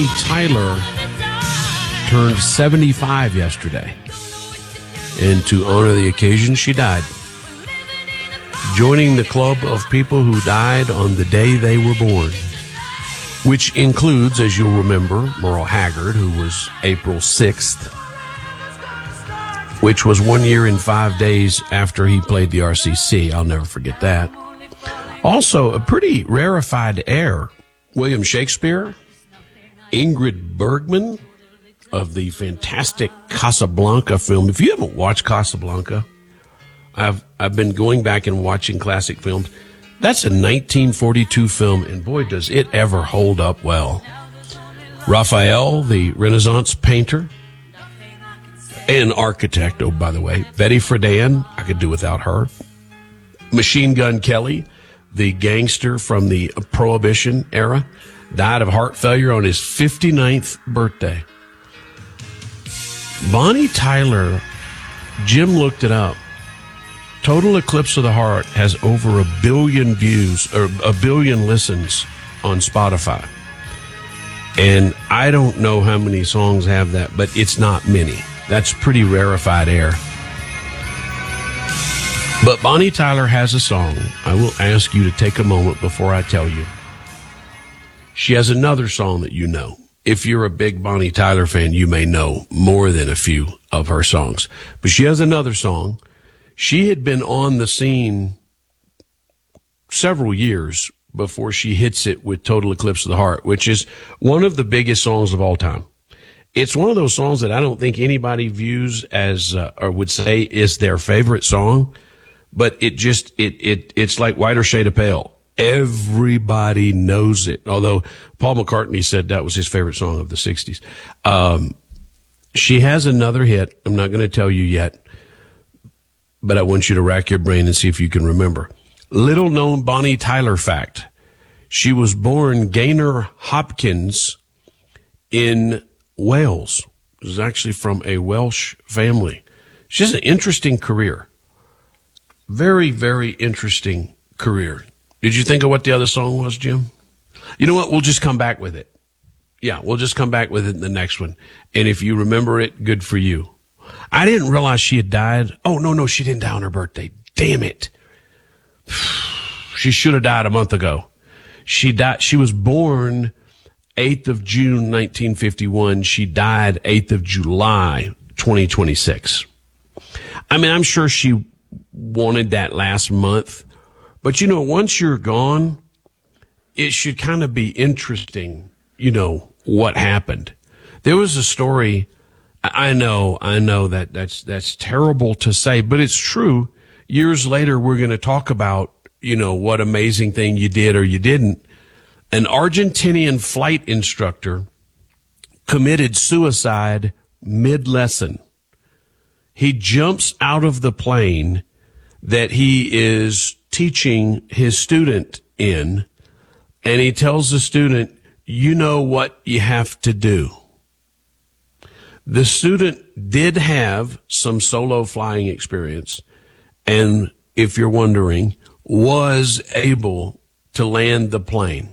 Bonnie Tyler turned 75 yesterday. And to honor the occasion, she died, joining the club of people who died on the day they were born, which includes, as you'll remember, Merle Haggard, who was April 6th, which was 1 year and 5 days after he played the RCC. I'll never forget that. Also, a pretty rarefied air, William Shakespeare, Ingrid Bergman of the fantastic Casablanca film. If you haven't watched Casablanca, I've been going back and watching classic films. That's a 1942 film, and boy, does it ever hold up well. Raphael, the Renaissance painter and architect, oh, by the way. Betty Friedan, I could do without her. Machine Gun Kelly, the gangster from the Prohibition era, died of heart failure on his 59th birthday. Bonnie Tyler, Jim looked it up. Total Eclipse of the Heart has over 1 billion views, or 1 billion listens on Spotify. And I don't know how many songs have that, but it's not many. That's pretty rarefied air. But Bonnie Tyler has a song. I will ask you to take a moment before I tell you. She has another song that you know. If you're a big Bonnie Tyler fan, you may know more than a few of her songs. But she has another song. She had been on the scene several years before she hits it with Total Eclipse of the Heart, which is one of the biggest songs of all time. It's one of those songs that I don't think anybody views as, or would say is their favorite song, but it's like Whiter Shade of Pale. Everybody knows it. Although Paul McCartney said that was his favorite song of the 60s. She has another hit. I'm not going to tell you yet, but I want you to rack your brain and see if you can remember. Little known Bonnie Tyler fact. She was born Gaynor Hopkins in Wales. She was actually from a Welsh family. She has an interesting career. Very, very interesting career. Did you think of what the other song was, Jim? You know what? We'll just come back with it. Yeah, we'll just come back with it in the next one. And if you remember it, good for you. I didn't realize she had died. Oh, no, she didn't die on her birthday. Damn it. She should have died a month ago. She died. She was born 8th of June, 1951. She died 8th of July, 2026. I mean, I'm sure she wanted that last month. But, you know, once you're gone, it should kind of be interesting, you know, what happened. There was a story. I know that's terrible to say, but it's true. Years later, we're going to talk about, you know, what amazing thing you did or you didn't. An Argentinian flight instructor committed suicide mid-lesson. He jumps out of the plane that he is teaching his student in, and he tells the student, you know what you have to do. The student did have some solo flying experience, and if you're wondering, was able to land the plane.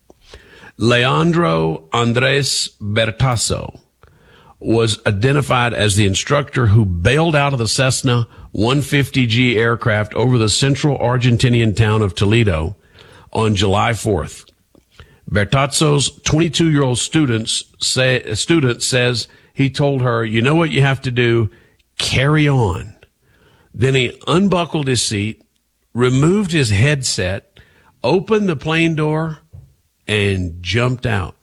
Leandro Andres Bertasso was identified as the instructor who bailed out of the Cessna 150G aircraft over the central Argentinian town of Toledo on July 4th. Bertasso's 22-year-old student says he told her, you know what you have to do? Carry on. Then he unbuckled his seat, removed his headset, opened the plane door, and jumped out.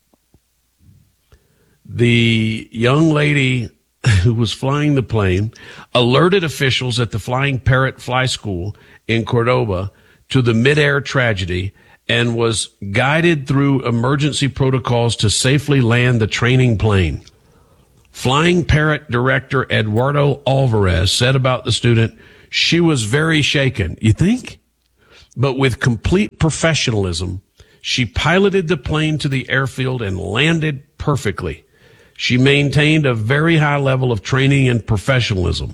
The young lady who was flying the plane alerted officials at the Flying Parrot Fly School in Cordoba to the midair tragedy and was guided through emergency protocols to safely land the training plane. Flying Parrot director Eduardo Alvarez said about the student, she was very shaken. You think? But with complete professionalism, she piloted the plane to the airfield and landed perfectly. She maintained a very high level of training and professionalism.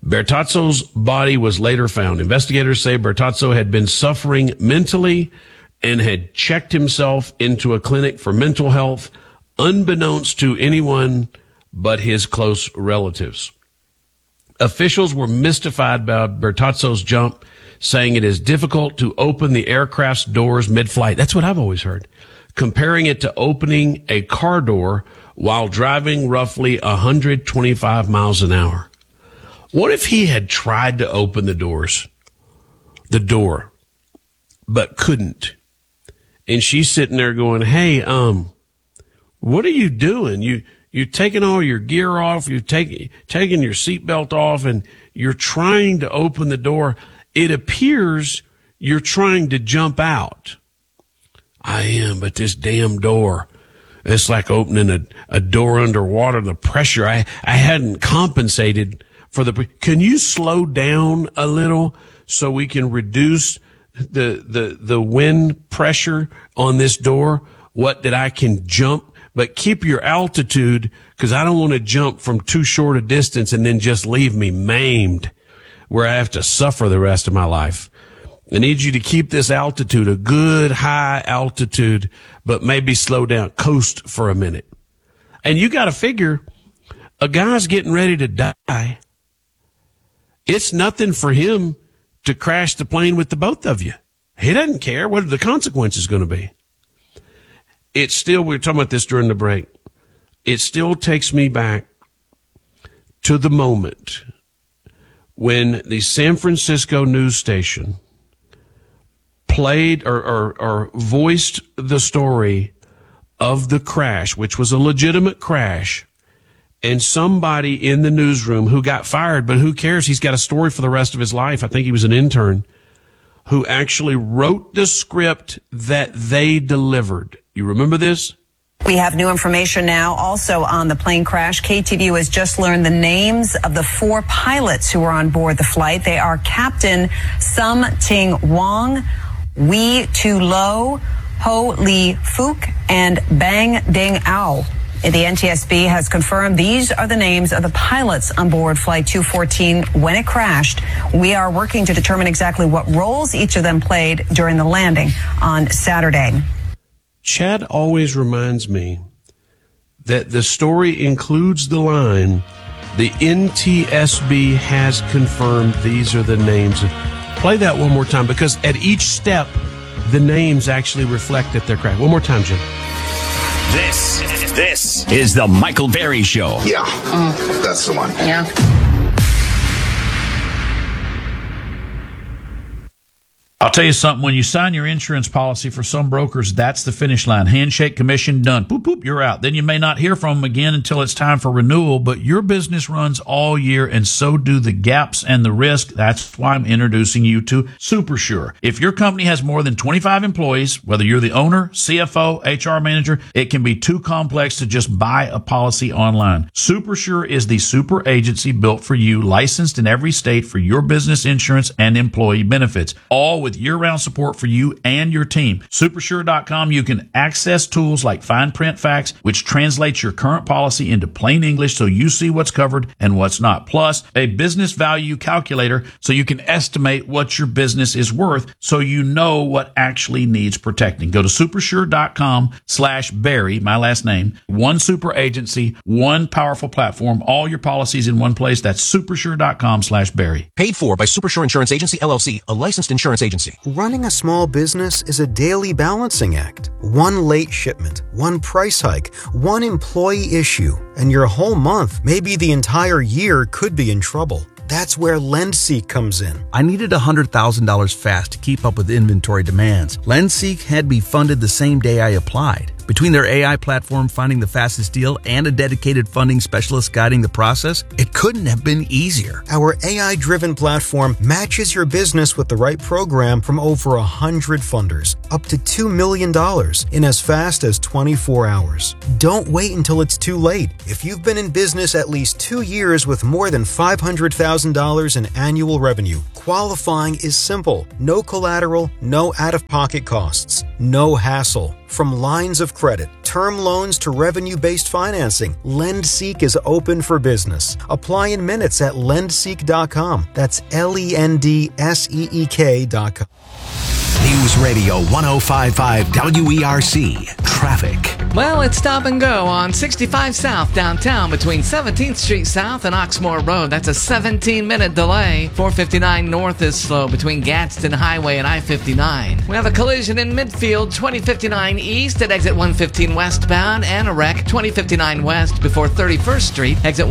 Bertasso's body was later found. Investigators say Bertasso had been suffering mentally and had checked himself into a clinic for mental health, unbeknownst to anyone but his close relatives. Officials were mystified by Bertazzo's jump, saying it is difficult to open the aircraft's doors mid-flight. That's what I've always heard. Comparing it to opening a car door while driving roughly 125 miles an hour. What if he had tried to open the door, but couldn't? And she's sitting there going, hey, what are you doing? You're taking all your gear off. You're taking your seatbelt off, and you're trying to open the door. It appears you're trying to jump out. I am, but this damn door, it's like opening a door underwater. The pressure, I hadn't compensated for can you slow down a little so we can reduce the wind pressure on this door? What that I can jump? But keep your altitude, because I don't want to jump from too short a distance and then just leave me maimed where I have to suffer the rest of my life. I need you to keep this altitude, a good high altitude, but maybe slow down, coast for a minute. And you got to figure, a guy's getting ready to die. It's nothing for him to crash the plane with the both of you. He doesn't care what are the consequences going to be. It's still, we were talking about this during the break. It still takes me back to the moment when the San Francisco news station played or voiced the story of the crash, which was a legitimate crash, and somebody in the newsroom who got fired, but who cares? He's got a story for the rest of his life. I think he was an intern who actually wrote the script that they delivered. You remember this? We have new information now also on the plane crash. KTVU has just learned the names of the 4 pilots who were on board the flight. They are Captain Sum Ting Wong, Wee Tu Lo, Ho Lee Fook, and Bang Ding Ao. The NTSB has confirmed these are the names of the pilots on board Flight 214 when it crashed. We are working to determine exactly what roles each of them played during the landing on Saturday. Chad always reminds me that the story includes the line, the NTSB has confirmed these are the names. Play that one more time, because at each step, the names actually reflect that they're correct. One more time, Jim. This is the Michael Berry Show. Yeah, that's the one. Yeah. I'll tell you something. When you sign your insurance policy, for some brokers, that's the finish line. Handshake, commission, done. Boop, boop, you're out. Then you may not hear from them again until it's time for renewal, but your business runs all year, and so do the gaps and the risk. That's why I'm introducing you to SuperSure. If your company has more than 25 employees, whether you're the owner, CFO, HR manager, it can be too complex to just buy a policy online. SuperSure is the super agency built for you, licensed in every state for your business insurance and employee benefits, all with year-round support for you and your team. Supersure.com, you can access tools like Fine Print Facts, which translates your current policy into plain English so you see what's covered and what's not. Plus, a business value calculator so you can estimate what your business is worth so you know what actually needs protecting. Go to supersure.com/Barry, my last name. One super agency, one powerful platform, all your policies in one place. That's supersure.com/Barry. Paid for by Supersure Insurance Agency, LLC, a licensed insurance agency. Running a small business is a daily balancing act. One late shipment, one price hike, one employee issue, and your whole month, maybe the entire year, could be in trouble. That's where LendSeek comes in. I needed $100,000 fast to keep up with inventory demands. LendSeek had me funded the same day I applied. Between their AI platform finding the fastest deal and a dedicated funding specialist guiding the process, it couldn't have been easier. Our AI-driven platform matches your business with the right program from over 100 funders, up to $2 million in as fast as 24 hours. Don't wait until it's too late. If you've been in business at least 2 years with more than $500,000 in annual revenue, qualifying is simple. No collateral, no out-of-pocket costs, no hassle. From lines of credit, term loans to revenue-based financing, LendSeek is open for business. Apply in minutes at lendseek.com. That's LENDSEEK.com. News Radio 105.5 WERC. Traffic. Well, it's stop and go on 65 South downtown between 17th Street South and Oxmoor Road. That's a 17-minute delay. 459 North is slow between Gadsden Highway and I-59. We have a collision in midfield 2059 East at exit 115 westbound and a wreck 2059 West before 31st Street, exit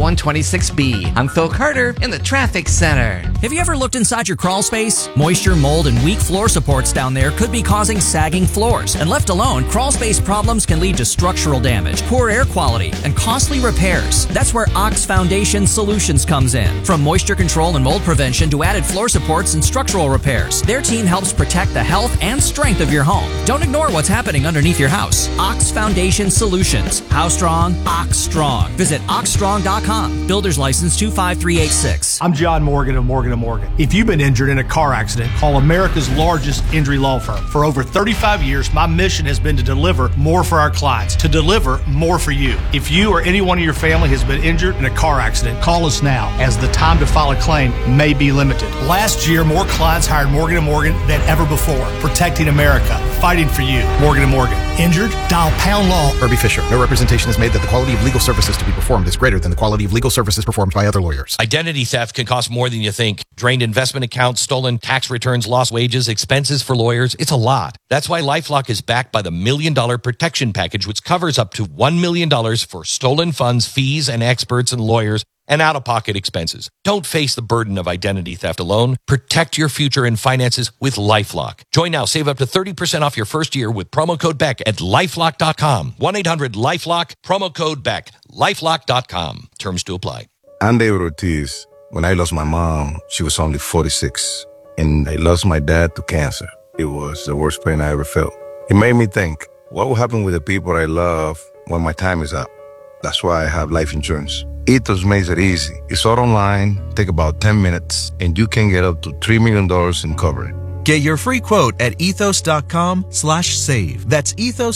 126B. I'm Phil Carter in the traffic center. Have you ever looked inside your crawl space? Moisture, mold, and weak floor supports down there could be causing sagging floors. And left alone, crawl space problems can lead to structural damage, poor air quality, and costly repairs. That's where Ox Foundation Solutions comes in. From moisture control and mold prevention to added floor supports and structural repairs, their team helps protect the health and strength of your home. Don't ignore what's happening underneath your house. Ox Foundation Solutions. How strong? Ox Strong. Visit oxstrong.com. Builder's license 25386. I'm John Morgan of Morgan & Morgan. If you've been injured in a car accident, call America's largest injury law firm. For over 35 years, my mission has been to deliver more for our clients, to deliver more for you. If you or anyone in your family has been injured in a car accident, call us now, as the time to file a claim may be limited. Last year, more clients hired Morgan & Morgan than ever before. Protecting America, fighting for you. Morgan & Morgan. Injured? Dial #law. Herbie Fisher. No representation is made that the quality of legal services to be performed is greater than the quality of legal services performed by other lawyers. Identity theft can cost more than you think. Drained investment accounts, stolen tax returns, lost wages, expenses for lawyers. It's a lot. That's why LifeLock is backed by the $1 Million Protection Package, which covers up to $1 million for stolen funds, fees, and experts and lawyers, and out-of-pocket expenses. Don't face the burden of identity theft alone. Protect your future and finances with LifeLock. Join now. Save up to 30% off your first year with promo code BECK at LifeLock.com. 1-800-LifeLock, promo code BECK. LifeLock.com. Terms to apply. I'm David Ortiz. When I lost my mom, she was only 46. And I lost my dad to cancer. It was the worst pain I ever felt. It made me think, what will happen with the people I love when my time is up? That's why I have life insurance. Ethos makes it easy. It's all online, take about 10 minutes, and you can get up to $3 million in coverage. Get your free quote at ethos.com/save. That's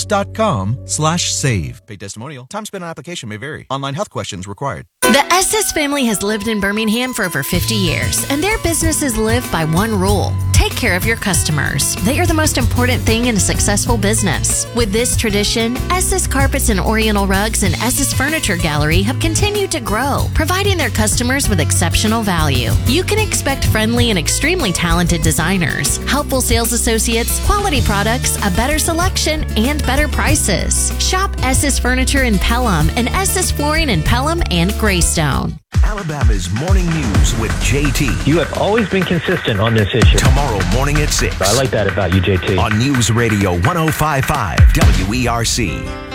ethos.com/save. Paid testimonial. Time spent on application may vary. Online health questions required. The Estes family has lived in Birmingham for over 50 years, and their businesses live by one rule. Take care of your customers. They are the most important thing in a successful business. With this tradition, Estes Carpets and Oriental Rugs and Estes Furniture Gallery have continued to grow, providing their customers with exceptional value. You can expect friendly and extremely talented designers, helpful sales associates, quality products, a better selection, and better prices. Shop Estes Furniture in Pelham and Estes Flooring in Pelham and Greystone. Alabama's Morning News with JT. You have always been consistent on this issue. Tomorrow morning at 6. I like that about you, JT. On News Radio 105.5 WERC.